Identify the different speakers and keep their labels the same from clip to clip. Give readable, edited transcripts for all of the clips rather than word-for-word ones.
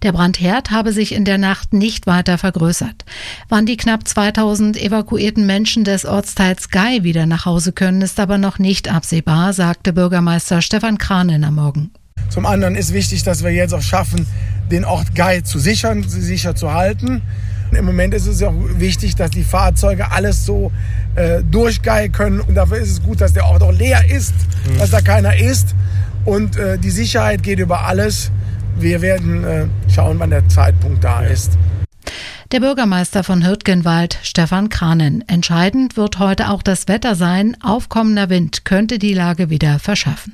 Speaker 1: Der Brandherd habe sich in der Nacht nicht weiter vergrößert. Wann die knapp 2000 evakuierten Menschen des Ortsteils Gey wieder nach Hause können, ist aber noch nicht absehbar, sagte Bürgermeister Stefan Kranen am Morgen.
Speaker 2: Zum anderen ist wichtig, dass wir jetzt auch schaffen, den Ort Gey zu sichern, sicher zu halten. Im Moment ist es auch wichtig, dass die Fahrzeuge alles so durch Gey können. Und dafür ist es gut, dass der Ort auch leer ist, dass da keiner ist. Und die Sicherheit geht über alles. Wir werden schauen, wann der Zeitpunkt da ist.
Speaker 1: Der Bürgermeister von Hürtgenwald, Stefan Kranen. Entscheidend wird heute auch das Wetter sein. Aufkommender Wind könnte die Lage wieder verschärfen.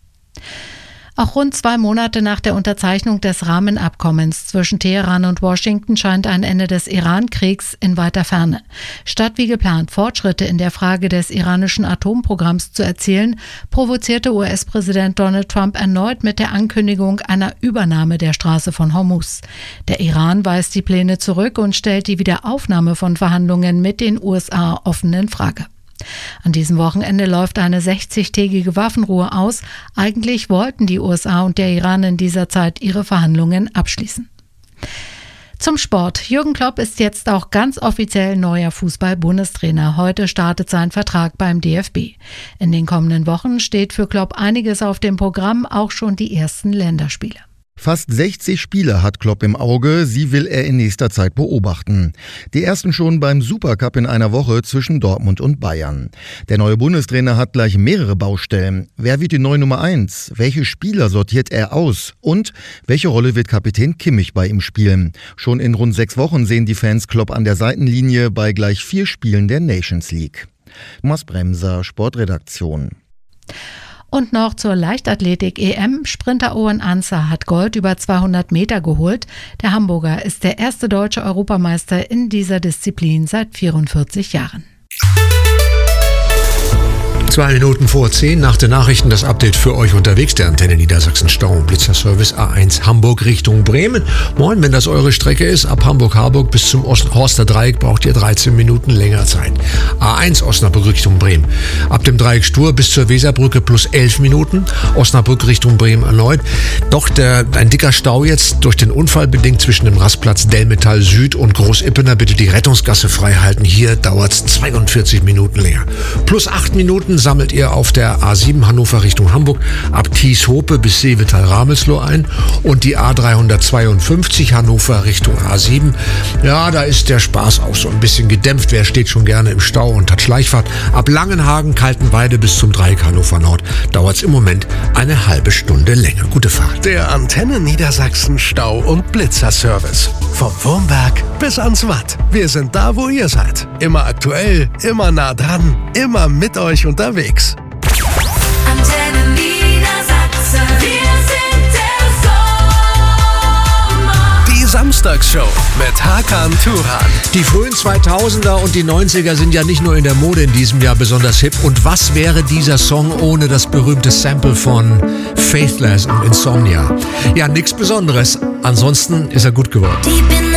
Speaker 1: Auch rund 2 Monate nach der Unterzeichnung des Rahmenabkommens zwischen Teheran und Washington scheint ein Ende des Iran-Kriegs in weiter Ferne. Statt wie geplant Fortschritte in der Frage des iranischen Atomprogramms zu erzielen, provozierte US-Präsident Donald Trump erneut mit der Ankündigung einer Übernahme der Straße von Hormuz. Der Iran weist die Pläne zurück und stellt die Wiederaufnahme von Verhandlungen mit den USA offen in Frage. An diesem Wochenende läuft eine 60-tägige Waffenruhe aus. Eigentlich wollten die USA und der Iran in dieser Zeit ihre Verhandlungen abschließen. Zum Sport. Jürgen Klopp ist jetzt auch ganz offiziell neuer Fußball-Bundestrainer. Heute startet sein Vertrag beim DFB. In den kommenden Wochen steht für Klopp einiges auf dem Programm, auch schon die ersten Länderspiele.
Speaker 3: Fast 60 Spiele hat Klopp im Auge, sie will er in nächster Zeit beobachten. Die ersten schon beim Supercup in einer Woche zwischen Dortmund und Bayern. Der neue Bundestrainer hat gleich mehrere Baustellen. Wer wird die neue Nummer 1? Welche Spieler sortiert er aus? Und welche Rolle wird Kapitän Kimmich bei ihm spielen? Schon in rund 6 Wochen sehen die Fans Klopp an der Seitenlinie bei gleich 4 Spielen der Nations League. Thomas Bremser, Sportredaktion.
Speaker 1: Und noch zur Leichtathletik-EM. Sprinter Owen Ancer hat Gold über 200 Meter geholt. Der Hamburger ist der erste deutsche Europameister in dieser Disziplin seit 44 Jahren.
Speaker 4: 2 Minuten vor 10 nach den Nachrichten das Update für euch unterwegs. Der Antenne Niedersachsen Stau- und Blitzerservice A1 Hamburg Richtung Bremen. Moin, wenn das eure Strecke ist, ab Hamburg-Harburg bis zum Horster Dreieck braucht ihr 13 Minuten länger Zeit. A1 Osnabrück Richtung Bremen. Ab dem Dreieck Stur bis zur Weserbrücke plus 11 Minuten. Osnabrück Richtung Bremen erneut. Doch ein dicker Stau jetzt durch den Unfall bedingt zwischen dem Rastplatz Delmetall Süd und Großippener. Bitte die Rettungsgasse frei halten. Hier dauert es 42 Minuten länger. Plus 8 Minuten sammelt ihr auf der A7 Hannover Richtung Hamburg ab Thieshope bis Seevetal-Ramelsloh ein und die A352 Hannover Richtung A7. Ja, da ist der Spaß auch so ein bisschen gedämpft. Wer steht schon gerne im Stau und hat Schleichfahrt? Ab Langenhagen, Kaltenweide bis zum Dreieck Hannover Nord dauert es im Moment eine halbe Stunde länger. Gute Fahrt.
Speaker 5: Der Antenne Niedersachsen Stau- und Blitzerservice. Vom Wurmberg bis ans Watt. Wir sind da, wo ihr seid. Immer aktuell, immer nah dran, immer mit euch unterwegs.
Speaker 6: Antenne Niedersachsen, wir sind der Sommer.
Speaker 5: Die Samstagsshow mit Hakan Turan.
Speaker 4: Die frühen 2000er und die 90er sind ja nicht nur in der Mode in diesem Jahr besonders hip. Und was wäre dieser Song ohne das berühmte Sample von Faithless und Insomnia? Ja, nichts Besonderes. Ansonsten ist er gut geworden.